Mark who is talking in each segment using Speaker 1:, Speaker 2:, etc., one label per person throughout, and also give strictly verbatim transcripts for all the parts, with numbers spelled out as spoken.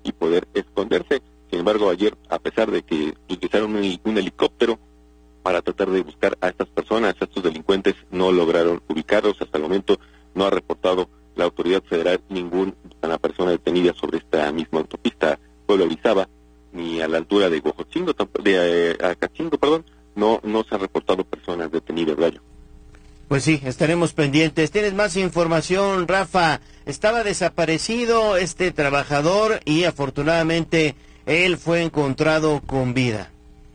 Speaker 1: y poder esconderse. Sin embargo, ayer, a pesar de que utilizaron un, un helicóptero para tratar de buscar a estas personas, a estos delincuentes, no lograron ubicarlos. Hasta el momento no ha reportado la autoridad federal ninguna persona detenida sobre esta misma autopista Puebla-Orizaba, ni a la altura de Huejotzingo, de eh, Acatzingo, perdón, no, no se han reportado personas detenidas, Gallo.
Speaker 2: Pues sí, estaremos pendientes. ¿Tienes más información, Rafa? Estaba desaparecido este trabajador y afortunadamente él fue encontrado con vida.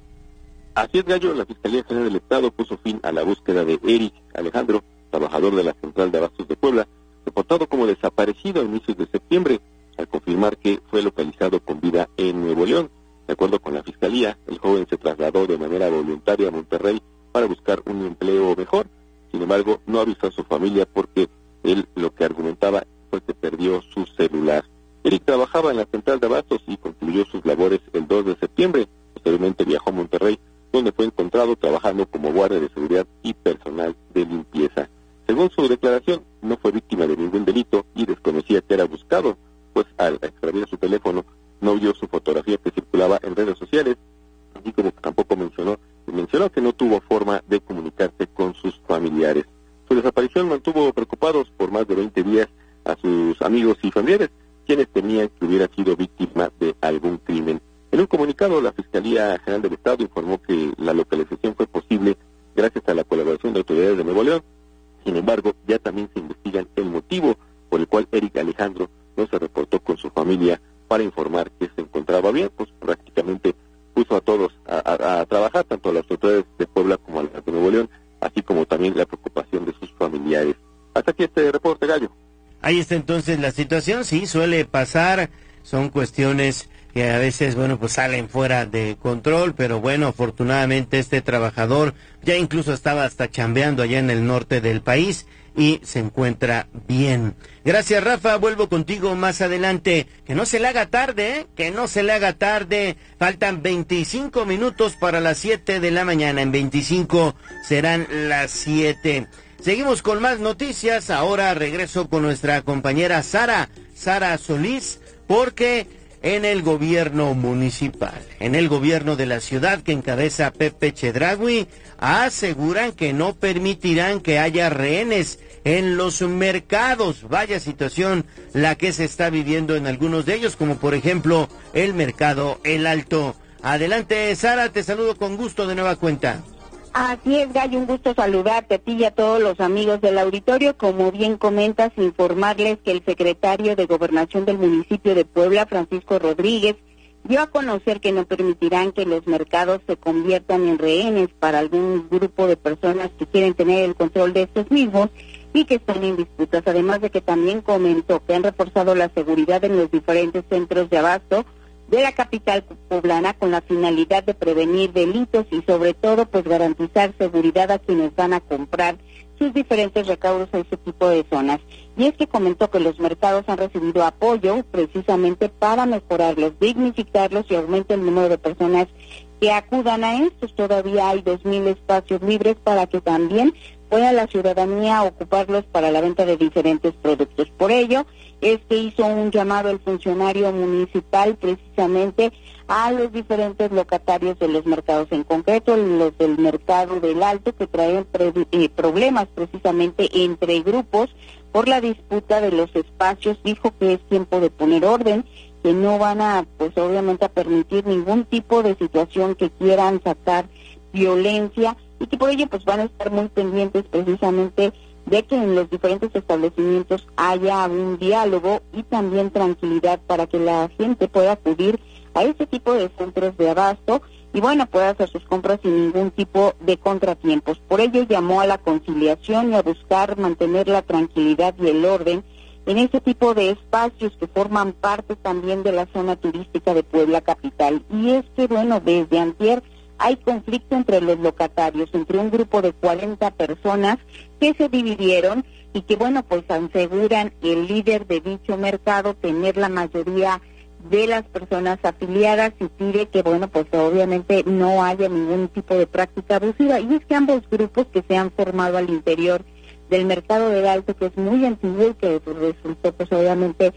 Speaker 1: Así es, Gallo. La Fiscalía General del Estado puso fin a la búsqueda de Eric Alejandro, trabajador de la Central de Abastos de Puebla, reportado como desaparecido a inicios de septiembre, al confirmar que fue localizado con vida en Nuevo León. De acuerdo con la Fiscalía, el joven se trasladó de manera voluntaria a Monterrey para buscar un empleo mejor. Sin embargo, no avisó a su familia porque él lo que argumentaba fue que perdió su celular. Eric trabajaba en la Central de Abastos y concluyó sus labores el dos de septiembre. Posteriormente viajó a Monterrey, donde fue encontrado trabajando como guardia de seguridad y personal de limpieza. Según su declaración, no fue víctima de ningún delito y desconocía que era buscado, pues al extraviar su teléfono no vio su fotografía que circulaba en redes sociales, así como que tampoco mencionó, mencionó que no tuvo forma de comunicarse con sus familiares. Su desaparición mantuvo preocupados por más de veinte días a sus amigos y familiares, quienes temían que hubiera sido víctima de algún crimen. En un comunicado, la Fiscalía General del Estado informó que la localización fue posible gracias a la colaboración de autoridades de Nuevo León. Sin embargo, ya también se investiga el motivo por el cual Eric Alejandro no se reportó con su familia para informar que se encontraba bien, pues prácticamente puso a todos a, a, a trabajar, tanto a las autoridades de Puebla como a las de Nuevo León, así como también la preocupación de sus familiares. Hasta aquí este reporte, Gallo.
Speaker 2: Ahí está entonces la situación, sí, suele pasar, son cuestiones que a veces, bueno, pues salen fuera de control, pero bueno, afortunadamente este trabajador ya incluso estaba hasta chambeando allá en el norte del país y se encuentra bien. Gracias, Rafa, vuelvo contigo más adelante. Que no se le haga tarde, ¿eh? Que no se le haga tarde. Faltan veinticinco minutos para las siete de la mañana. En veinticinco serán las siete. Seguimos con más noticias. Ahora regreso con nuestra compañera Sara, Sara Solís, porque en el gobierno municipal, en el gobierno de la ciudad que encabeza Pepe Chedraui, aseguran que no permitirán que haya rehenes en los mercados. Vaya situación la que se está viviendo en algunos de ellos, como por ejemplo el mercado El Alto. Adelante, Sara, te saludo con gusto de nueva cuenta.
Speaker 3: Así es, Gallo, un gusto saludarte a ti y a todos los amigos del auditorio. Como bien comentas, informarles que el secretario de Gobernación del municipio de Puebla, Francisco Rodríguez, dio a conocer que no permitirán que los mercados se conviertan en rehenes para algún grupo de personas que quieren tener el control de estos mismos y que están en disputas. Además de que también comentó que han reforzado la seguridad en los diferentes centros de abasto de la capital poblana con la finalidad de prevenir delitos y sobre todo pues garantizar seguridad a quienes van a comprar sus diferentes recaudos a ese tipo de zonas. Y es que comentó que los mercados han recibido apoyo precisamente para mejorarlos, dignificarlos y aumentar el número de personas que acudan a estos. Todavía hay dos mil espacios libres para que también pueda la ciudadanía ocuparlos para la venta de diferentes productos. Por ello es que hizo un llamado el funcionario municipal precisamente a los diferentes locatarios de los mercados, en concreto los del mercado del Alto, que traen pre- eh, problemas precisamente entre grupos por la disputa de los espacios. Dijo que es tiempo de poner orden, que no van a, pues obviamente, a permitir ningún tipo de situación que quieran sacar violencia, y que por ello pues van a estar muy pendientes precisamente de que en los diferentes establecimientos haya un diálogo y también tranquilidad para que la gente pueda acudir a ese tipo de centros de abasto y bueno, pueda hacer sus compras sin ningún tipo de contratiempos. Por ello llamó a la conciliación y a buscar mantener la tranquilidad y el orden en ese tipo de espacios que forman parte también de la zona turística de Puebla capital. Y es que bueno, desde antier hay conflicto entre los locatarios, entre un grupo de cuarenta personas que se dividieron y que, bueno, pues aseguran el líder de dicho mercado tener la mayoría de las personas afiliadas y pide que, bueno, pues obviamente no haya ningún tipo de práctica abusiva. Y es que ambos grupos que se han formado al interior del mercado del Alto, que es muy antiguo y que pues, resultó, pues obviamente,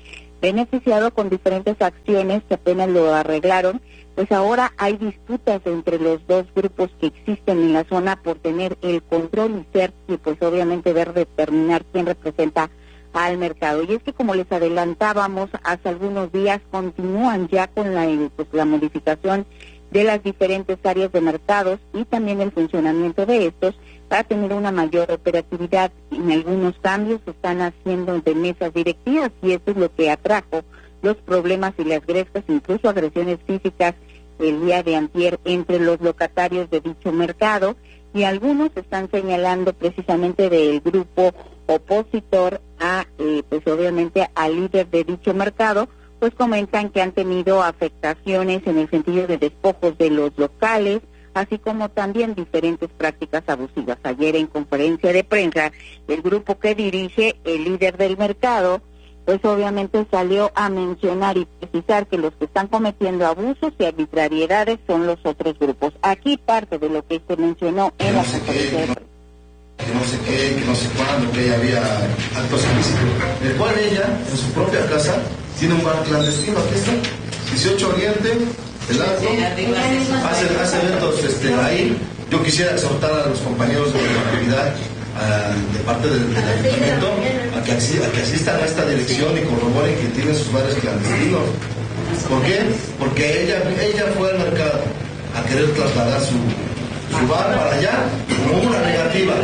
Speaker 3: beneficiado con diferentes acciones que apenas lo arreglaron. Pues ahora hay disputas entre los dos grupos que existen en la zona por tener el control y ser, y pues obviamente ver determinar quién representa al mercado. Y es que, como les adelantábamos hace algunos días, continúan ya con la, pues, la modificación de las diferentes áreas de mercados y también el funcionamiento de estos para tener una mayor operatividad. En algunos cambios se están haciendo de mesas directivas y esto es lo que atrajo los problemas y las grescas, incluso agresiones físicas el día de antier entre los locatarios de dicho mercado, y algunos están señalando precisamente del grupo opositor a, eh, pues obviamente al líder de dicho mercado, pues comentan que han tenido afectaciones en el sentido de despojos de los locales, así como también diferentes prácticas abusivas. Ayer en conferencia de prensa, el grupo que dirige el líder del mercado, pues obviamente salió a mencionar y precisar que los que están cometiendo abusos y arbitrariedades son los otros grupos. Aquí parte de lo que se mencionó en la conferencia de prensa.
Speaker 4: Que no sé qué, que no sé cuándo, que ella había actos ilícitos, el cual ella, en su propia casa, tiene un bar clandestino, aquí está, dieciocho Oriente, el Alto, hace, hace eventos este, ahí. Yo quisiera exhortar a los compañeros de la actividad, de parte del, del ayuntamiento, a que, así, a que asistan a esta dirección y corroboren que tienen sus bares clandestinos. ¿Por qué? Porque ella, ella fue al mercado a querer trasladar su su bar para allá como una negativa.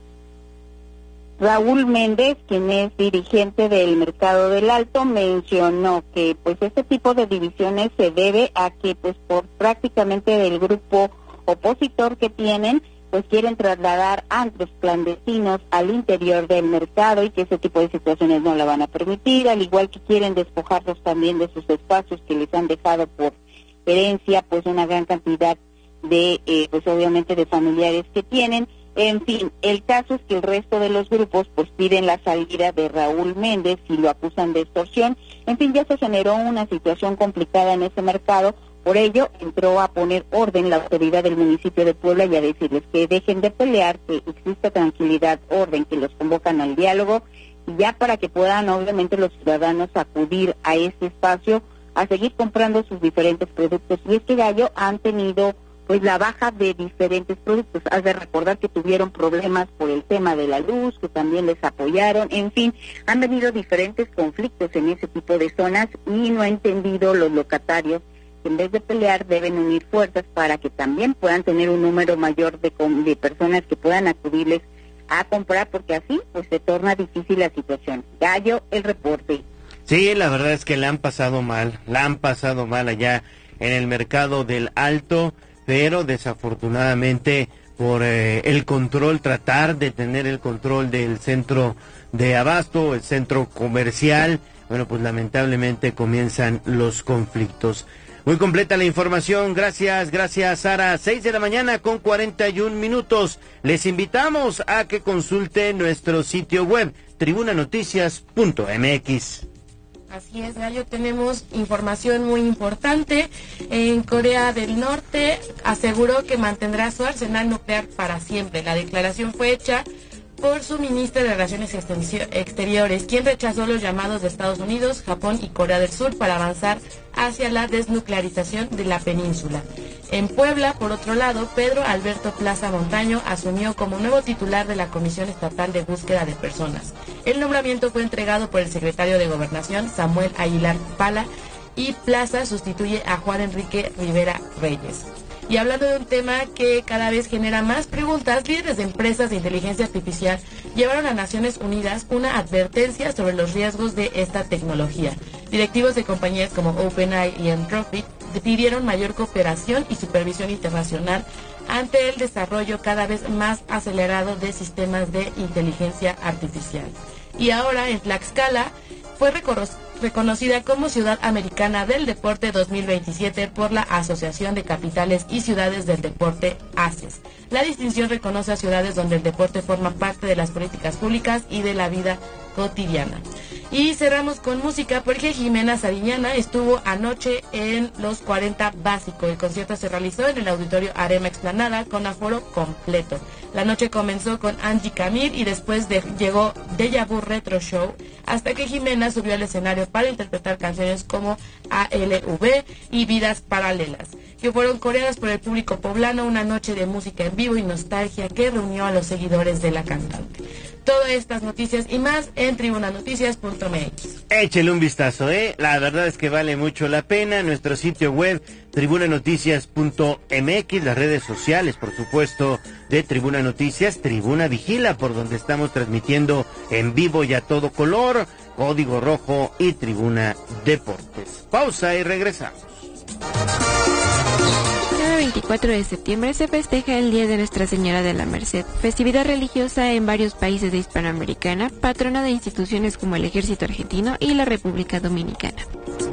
Speaker 3: Raúl Méndez, quien es dirigente del Mercado del Alto, mencionó que pues este tipo de divisiones se debe a que pues por prácticamente del grupo opositor que tienen, pues quieren trasladar antros clandestinos al interior del mercado y que ese tipo de situaciones no la van a permitir, al igual que quieren despojarlos también de sus espacios que les han dejado por herencia pues una gran cantidad de, eh, pues obviamente de familiares que tienen. En fin, el caso es que el resto de los grupos pues piden la salida de Raúl Méndez y lo acusan de extorsión. En fin, ya se generó una situación complicada en ese mercado, por ello entró a poner orden la autoridad del municipio de Puebla y a decirles que dejen de pelear, que exista tranquilidad, orden, que los convocan al diálogo y ya para que puedan obviamente los ciudadanos acudir a este espacio a seguir comprando sus diferentes productos. Y es que Gallo han tenido pues la baja de diferentes productos. Has de recordar que tuvieron problemas por el tema de la luz, que también les apoyaron, en fin, han venido diferentes conflictos en ese tipo de zonas y no han entendido los locatarios que en vez de pelear deben unir fuerzas para que también puedan tener un número mayor de, de personas que puedan acudirles a comprar, porque así pues se torna difícil la situación. Gallo, el reporte.
Speaker 2: Sí, la verdad es que la han pasado mal, la han pasado mal allá en el Mercado del Alto, pero desafortunadamente por eh, el control, tratar de tener el control del centro de abasto, el centro comercial, bueno, pues lamentablemente comienzan los conflictos. Muy completa la información, gracias, gracias Sara. Seis de la mañana con cuarenta y un minutos. Les invitamos a que consulte nuestro sitio web, tribuna noticias punto m x.
Speaker 5: Así es, Gallo, tenemos información muy importante. En Corea del Norte aseguró que mantendrá su arsenal nuclear para siempre. La declaración fue hecha por su ministro de Relaciones Exteriores, quien rechazó los llamados de Estados Unidos, Japón y Corea del Sur para avanzar hacia la desnuclearización de la península. En Puebla, por otro lado, Pedro Alberto Plaza Montaño asumió como nuevo titular de la Comisión Estatal de Búsqueda de Personas. El nombramiento fue entregado por el secretario de Gobernación, Samuel Aguilar Pala, y Plaza sustituye a Juan Enrique Rivera Reyes. Y hablando de un tema que cada vez genera más preguntas, líderes de empresas de inteligencia artificial llevaron a Naciones Unidas una advertencia sobre los riesgos de esta tecnología. Directivos de compañías como OpenAI y Anthropic pidieron mayor cooperación y supervisión internacional ante el desarrollo cada vez más acelerado de sistemas de inteligencia artificial. Y ahora en Tlaxcala fue reconocida como Ciudad Americana del Deporte dos mil veintisiete por la Asociación de Capitales y Ciudades del Deporte, A C E S. La distinción reconoce a ciudades donde el deporte forma parte de las políticas públicas y de la vida cotidiana. Y cerramos con música porque Jimena Sariñana estuvo anoche en los cuarenta Básico. El concierto se realizó en el Auditorio Arema Explanada con aforo completo. La noche comenzó con Angie Camil y después de, llegó Deja Vu Retro Show, hasta que Jimena subió al escenario para interpretar canciones como A L V y Vidas Paralelas, que fueron coreadas por el público poblano. Una noche de música en vivo y nostalgia que reunió a los seguidores de la cantante. Todas estas noticias y más en tribuna noticias punto m x.
Speaker 2: Échele un vistazo, ¿eh? La verdad es que vale mucho la pena. Nuestro sitio web, tribuna noticias punto m x, las redes sociales, por supuesto, de Tribuna Noticias, Tribuna Vigila, por donde estamos transmitiendo en vivo y a todo color, Código Rojo y Tribuna Deportes. Pausa y regresamos.
Speaker 6: Cada veinticuatro de septiembre se festeja el Día de Nuestra Señora de la Merced, festividad religiosa en varios países de Hispanoamericana, patrona de instituciones como el Ejército Argentino y la República Dominicana.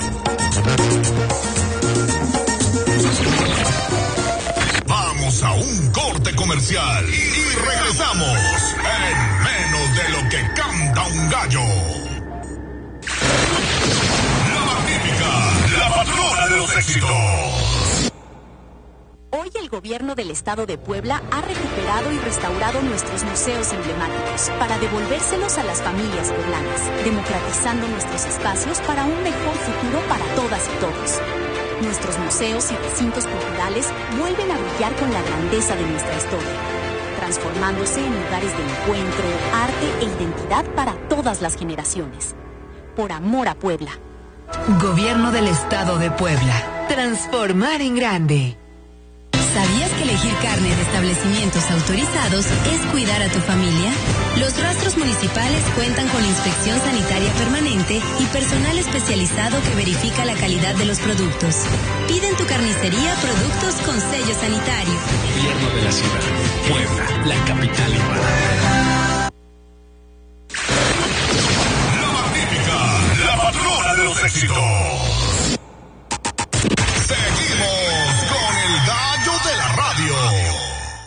Speaker 7: Vamos a un corte comercial y regresamos en menos de lo que canta un gallo. La magnífica, la patrona de los éxitos.
Speaker 8: Hoy el gobierno del estado de Puebla ha recuperado y restaurado nuestros museos emblemáticos para devolvérselos a las familias poblanas, democratizando nuestros espacios para un mejor futuro para todas y todos. Nuestros museos y recintos culturales vuelven a brillar con la grandeza de nuestra historia, transformándose en lugares de encuentro, arte e identidad para todas las generaciones. Por amor a Puebla.
Speaker 9: Gobierno del Estado de Puebla. Transformar en grande.
Speaker 10: ¿Sabías que elegir carne de establecimientos autorizados es cuidar a tu familia? Los rastros municipales cuentan con inspección sanitaria permanente y personal especializado que verifica la calidad de los productos. Pide en tu carnicería productos con sello sanitario.
Speaker 11: Gobierno de la ciudad, Puebla, la capital igual.
Speaker 7: La magnífica, la patrona de los éxitos. Seguimos